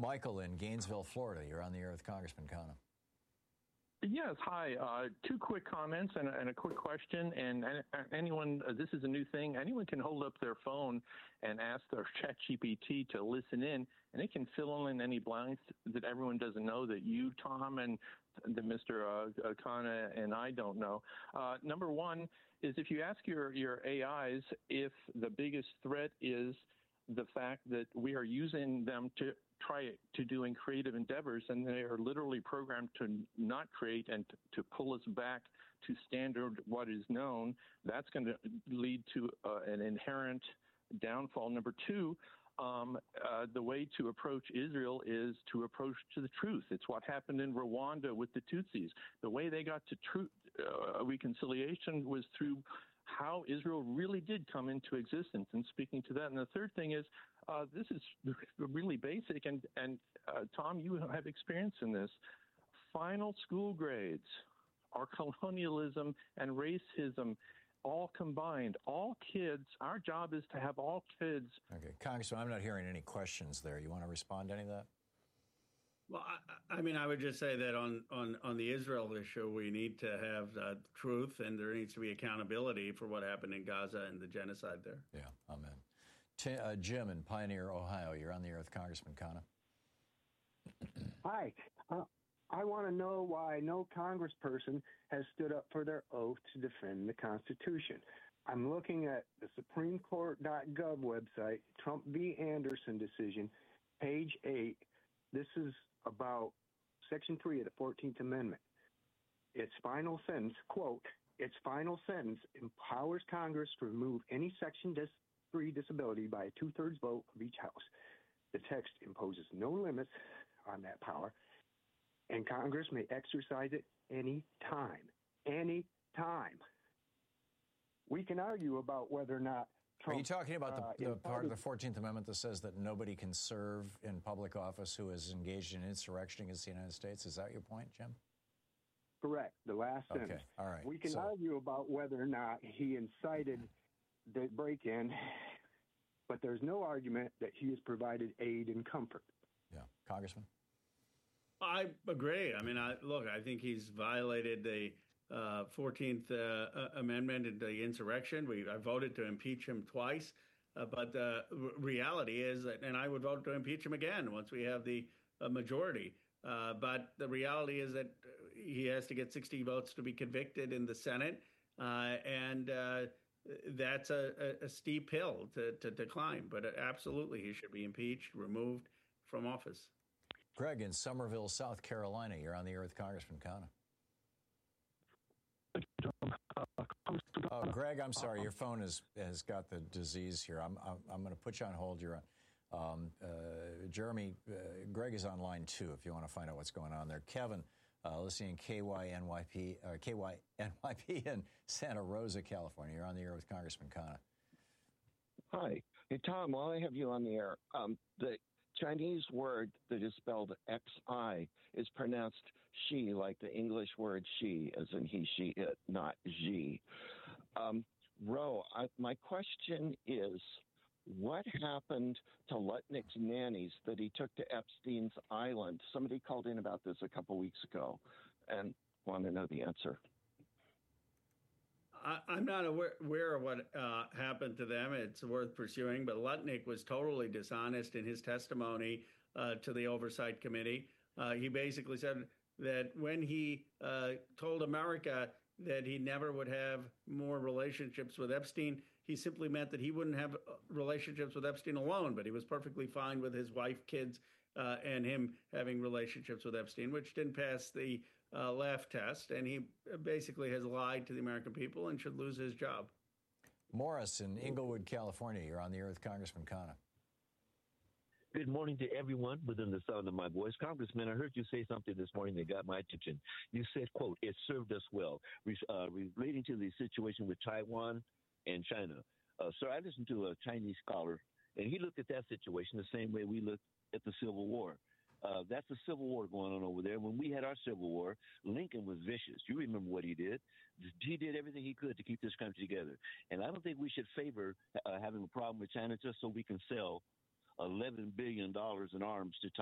Michael in Gainesville, Florida. You're on the air with Congressman Khanna. Yes, hi. Two quick comments and a quick question. And anyone, this is a new thing. Anyone can hold up their phone and ask their ChatGPT to listen in, and it can fill in any blanks that everyone doesn't know that you, Tom, and the Mr. Khanna and I don't know. Number one is if you ask your AIs if the biggest threat is the fact that we are using them to try to doing creative endeavors, and they are literally programmed to not create and to pull us back to standard what is known, that's going to lead to an inherent downfall. Number two, the way to approach Israel is to approach to the truth. It's what happened in Rwanda with the Tutsis. The way they got to truth reconciliation was through how Israel really did come into existence, and speaking to that. And the third thing is, this is really basic, and Tom, you have experience in this. Final school grades are colonialism and racism all combined. All kids, our job is to have all kids. Okay, Congressman, I'm not hearing any questions there. You want to respond to any of that? Well, I mean, I would just say that on the Israel issue, we need to have truth, and there needs to be accountability for what happened in Gaza and the genocide there. Yeah, amen. Jim in Pioneer, Ohio, you're on the air with Congressman Khanna. Hi. I want to know why no congressperson has stood up for their oath to defend the Constitution. I'm looking at the SupremeCourt.gov website, Trump v. Anderson decision, page 8. This is about Section 3 of the 14th Amendment. Its final sentence, quote, its final sentence empowers Congress to remove any Section 3 disability by a two-thirds vote of each house. The text imposes no limits on that power, and Congress may exercise it any time. Any time. We can argue about whether or not Trump, are you talking about the part of the 14th Amendment that says that nobody can serve in public office who is engaged in insurrection against the United States? Is that your point, Jim? Correct. The last sentence. Okay. All right. We can argue about whether or not he incited the break-in, but there's no argument that he has provided aid and comfort. Yeah. Congressman? I agree. I mean, I think he's violated the 14th Amendment and the insurrection. I voted to impeach him twice, but the reality is that, and I would vote to impeach him again once we have the majority. But the reality is that he has to get 60 votes to be convicted in the Senate, and that's a steep hill to climb. But absolutely, he should be impeached, removed from office. Greg in Somerville, South Carolina, you're on the air with Congressman Khanna. Greg, I'm sorry, your phone has got the disease here. I'm going to put you on hold. You're on. Jeremy, Greg is on line 2 if you want to find out what's going on there. Kevin, listening KYNYP in Santa Rosa, California. You're on the air with Congressman Khanna. Hi. Hey, Tom, while I have you on the air, the Chinese word that is spelled X-I is pronounced she, like the English word she, as in he, she, it, not Xi. Ro, my question is, what happened to Lutnick's nannies that he took to Epstein's Island? Somebody called in about this a couple weeks ago and wanted to know the answer. I'm not aware of what happened to them. It's worth pursuing, but Lutnick was totally dishonest in his testimony to the Oversight Committee. He basically said that when he told America that he never would have more relationships with Epstein, he simply meant that he wouldn't have relationships with Epstein alone, but he was perfectly fine with his wife, kids, and him having relationships with Epstein, which didn't pass the laugh test, and he basically has lied to the American people and should lose his job. Morris in Inglewood, California. You're on the air with Congressman Khanna. Good morning to everyone within the sound of my voice. Congressman, I heard you say something this morning that got my attention. You said, quote, it served us well, relating to the situation with Taiwan and China. Sir, I listened to a Chinese scholar, and he looked at that situation the same way we looked at the Civil War. That's a civil war going on over there. When we had our Civil War, Lincoln was vicious. You remember what he did. He did everything he could to keep this country together. And I don't think we should favor having a problem with China just so we can sell $11 billion in arms to